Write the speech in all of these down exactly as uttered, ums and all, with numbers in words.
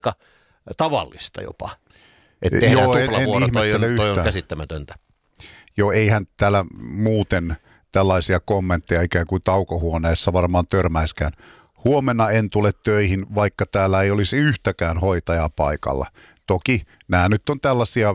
aika tavallista jopa. Että tehdään Joo, tuplavuoro, en, en toi, on, toi on yhtään. käsittämätöntä. Joo, eihän täällä muuten tällaisia kommentteja ikään kuin taukohuoneessa varmaan törmäiskään. Huomenna en tule töihin, vaikka täällä ei olisi yhtäkään hoitajaa paikalla. Toki nämä nyt on tällaisia,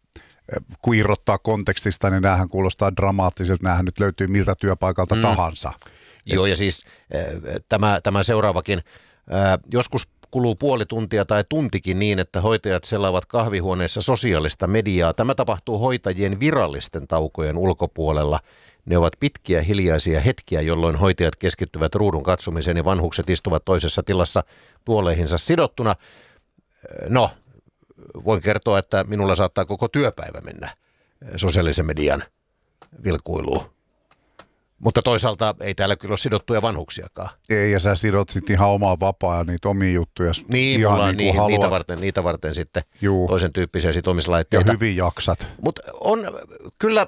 kun irrottaa kontekstista, niin näähän kuulostaa dramaattiselta. Näähän nyt löytyy miltä työpaikalta mm. tahansa. Joo, ja siis tämä, tämä seuraavakin, joskus kuluu puoli tuntia tai tuntikin niin, että hoitajat selaavat kahvihuoneessa sosiaalista mediaa. Tämä tapahtuu hoitajien virallisten taukojen ulkopuolella. Ne ovat pitkiä hiljaisia hetkiä, jolloin hoitajat keskittyvät ruudun katsomiseen ja vanhukset istuvat toisessa tilassa tuoleihinsa sidottuna. No, voin kertoa, että minulla saattaa koko työpäivä mennä sosiaalisen median vilkuiluun. Mutta toisaalta ei täällä kyllä ole sidottuja vanhuksiakaan. Ei, ja sä sidot sitten ihan omalla vapaa niitä omia juttuja. Niin, mulla on niin niitä, varten, niitä varten sitten Juu. toisen tyyppisiä sitomislaitteita. Ja hyvin jaksat. Mutta on kyllä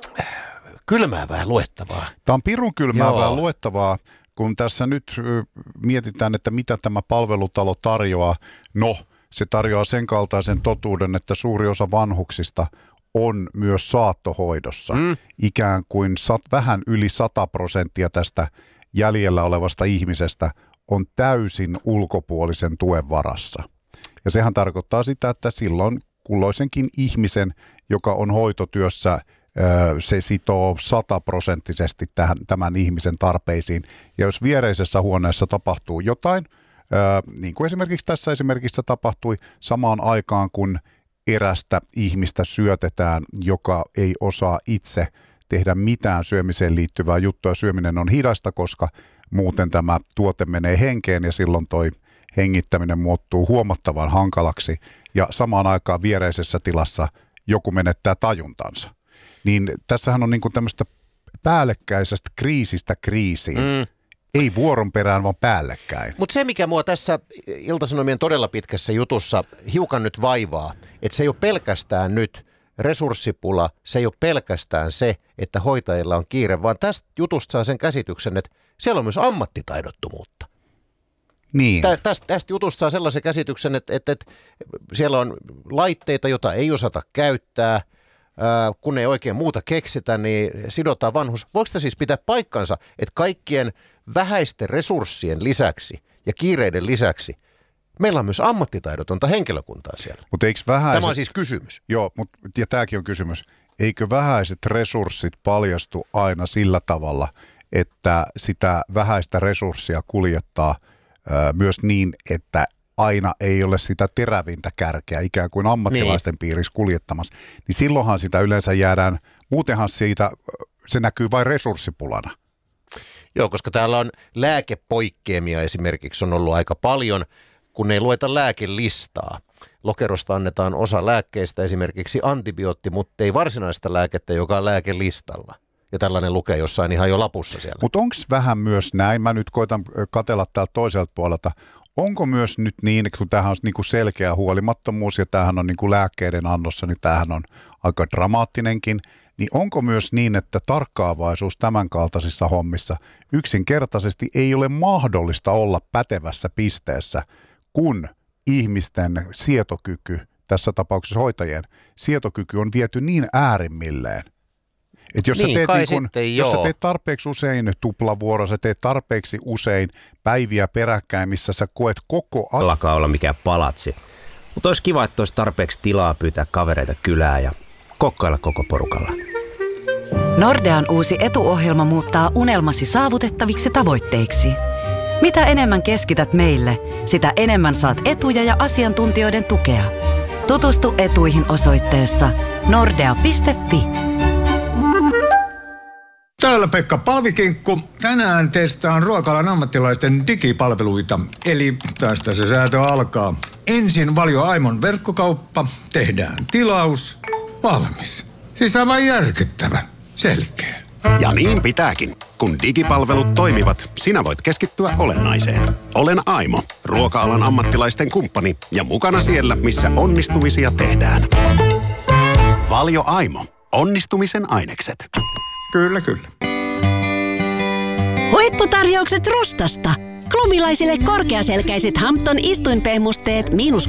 kylmäävää luettavaa. Tämä on pirun kylmäävää Joo. luettavaa, kun tässä nyt mietitään, että mitä tämä palvelutalo tarjoaa. No, se tarjoaa sen kaltaisen totuuden, että suuri osa vanhuksista on myös saattohoidossa. Mm. Ikään kuin sat, vähän yli sata prosenttia tästä jäljellä olevasta ihmisestä on täysin ulkopuolisen tuen varassa. Ja sehän tarkoittaa sitä, että silloin kulloisenkin ihmisen, joka on hoitotyössä, se sitoo sataprosenttisesti tähän, tämän ihmisen tarpeisiin. Ja jos viereisessä huoneessa tapahtuu jotain, niin kuin esimerkiksi tässä esimerkiksi tapahtui samaan aikaan, kun erästä ihmistä syötetään, joka ei osaa itse tehdä mitään syömiseen liittyvää juttua. Syöminen on hidasta, koska muuten tämä tuote menee henkeen ja silloin toi hengittäminen muuttuu huomattavan hankalaksi. Ja samaan aikaan viereisessä tilassa joku menettää tajuntansa. Niin tässähän on niinku tämmöistä päällekkäisestä kriisistä kriisiin. Mm. Ei vuoron perään, vaan päällekkäin. Mutta se, mikä mua tässä Ilta-Sanomien todella pitkässä jutussa hiukan nyt vaivaa, että se ei ole pelkästään nyt resurssipula, se ei ole pelkästään se, että hoitajilla on kiire, vaan tästä jutusta saa sen käsityksen, että siellä on myös ammattitaidottomuutta. Niin. Tä, tästä, tästä jutusta saa sellaisen käsityksen, että, että, että siellä on laitteita, joita ei osata käyttää. Kun ei oikein muuta keksitä, niin sidotaan vanhus. Voiko sitä siis pitää paikkansa, että kaikkien vähäisten resurssien lisäksi ja kiireiden lisäksi meillä on myös ammattitaidotonta henkilökuntaa siellä? Mut eikö vähäiset, Tämä on siis kysymys. Joo, mut, ja tämäkin on kysymys. Eikö vähäiset resurssit paljastu aina sillä tavalla, että sitä vähäistä resurssia kuljettaa ö, myös niin, että aina ei ole sitä terävintä kärkeä ikään kuin ammattilaisten niin. piirissä kuljettamassa, niin silloinhan sitä yleensä jäädään, muutenhan siitä se näkyy vain resurssipulana. Joo, koska täällä on lääkepoikkeamia esimerkiksi on ollut aika paljon, kun ei lueta lääkelistaa. Lokerosta annetaan osa lääkkeistä, esimerkiksi antibiootti, mutta ei varsinaista lääkettä, joka on lääkelistalla. Ja tällainen lukee jossain ihan jo lapussa siellä. Mutta onko vähän myös näin, mä nyt koitan katsella täältä toiselta puolelta, onko myös nyt niin, kun tämähän on niinku selkeä huolimattomuus ja tämähän on niinku lääkkeiden annossa, niin tämähän on aika dramaattinenkin, niin onko myös niin, että tarkkaavaisuus tämän kaltaisissa hommissa yksinkertaisesti ei ole mahdollista olla pätevässä pisteessä, kun ihmisten sietokyky, tässä tapauksessa hoitajien sietokyky on viety niin äärimmilleen. Et jos, niin, sä teet, niin kun, sitten, jos sä teet tarpeeksi usein tuplavuoro, sä teet tarpeeksi usein päiviä peräkkäin, missä sä koet koko... A- Alkaa olla mikään palatsi. Mutta olisi kiva, että olisi tarpeeksi tilaa pyytää kavereita kylään ja kokkailla koko porukalla. Nordean uusi etuohjelma muuttaa unelmasi saavutettaviksi tavoitteiksi. Mitä enemmän keskität meille, sitä enemmän saat etuja ja asiantuntijoiden tukea. Tutustu etuihin osoitteessa nordea piste fi. Täällä Pekka Paavikinkku. Tänään testaan ruokalan ammattilaisten digipalveluita. Eli tästä se säätö alkaa. Ensin Valio Aimon verkkokauppa. Tehdään tilaus. Valmis. Siis aivan järkyttävä. Selkeä. Ja niin pitääkin. Kun digipalvelut toimivat, sinä voit keskittyä olennaiseen. Olen Aimo, ruoka-alan ammattilaisten kumppani ja mukana siellä, missä onnistumisia tehdään. Valio Aimo. Onnistumisen ainekset. Kyllä, kyllä. Huipputarjoukset Rustasta. Klubilaisille korkeaselkäiset Hampton istuinpehmusteet miinus